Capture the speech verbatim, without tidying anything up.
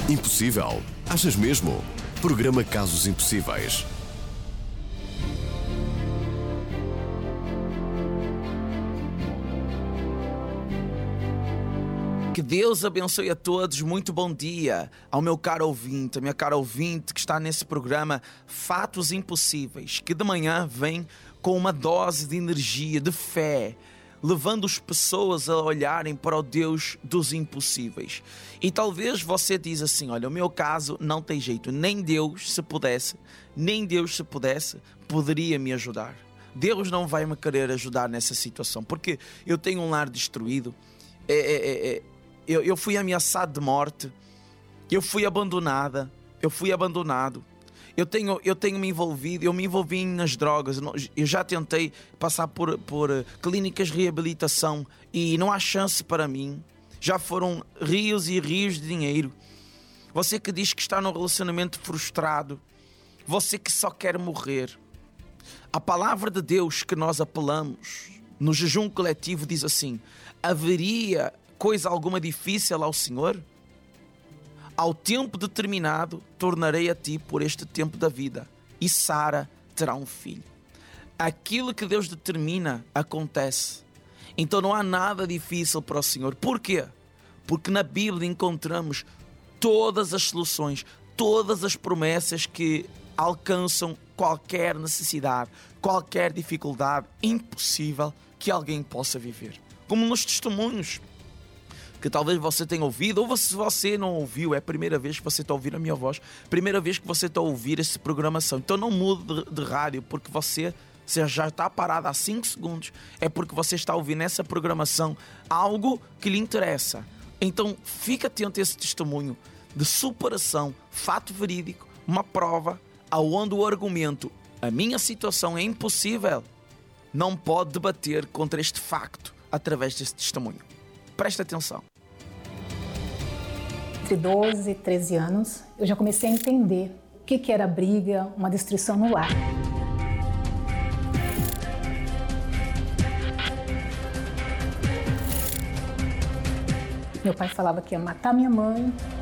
Impossível? Achas mesmo? Programa Casos Impossíveis. Que Deus abençoe a todos, muito bom dia ao meu caro ouvinte, a minha cara ouvinte que está nesse programa Fatos Impossíveis, que de manhã vem com uma dose de energia, de fé, levando as pessoas a olharem para o Deus dos impossíveis. E talvez você diz assim, olha, o meu caso não tem jeito, nem Deus se pudesse, nem Deus se pudesse, poderia me ajudar. Deus não vai me querer ajudar nessa situação, porque eu tenho um lar destruído, é, é, é, eu, eu fui ameaçado de morte, eu fui abandonada, eu fui abandonado. Eu tenho, eu tenho me envolvido, eu me envolvi nas drogas, eu já tentei passar por, por clínicas de reabilitação e não há chance para mim. Já foram rios e rios de dinheiro. Você que diz que está num relacionamento frustrado, você que só quer morrer. A palavra de Deus que nós apelamos no jejum coletivo diz assim: haveria coisa alguma difícil ao Senhor? Ao tempo determinado, tornarei a ti por este tempo da vida, e Sara terá um filho. Aquilo que Deus determina, acontece. Então não há nada difícil para o Senhor. Por quê? Porque na Bíblia encontramos todas as soluções, todas as promessas que alcançam qualquer necessidade, qualquer dificuldade impossível que alguém possa viver. Como nos testemunhos que talvez você tenha ouvido, ou se você não ouviu, é a primeira vez que você está a ouvir a minha voz, primeira vez que você está a ouvir essa programação. Então não mude de, de rádio, porque você, você já está parado há cinco segundos, é porque você está a ouvir nessa programação algo que lhe interessa. Então fique atento a esse testemunho de superação, fato verídico, uma prova, aonde o argumento, a minha situação é impossível, não pode debater contra este facto através desse testemunho. Presta atenção. Entre doze e treze anos, eu já comecei a entender o que, que era briga, uma destruição no lar. Meu pai falava que ia matar minha mãe,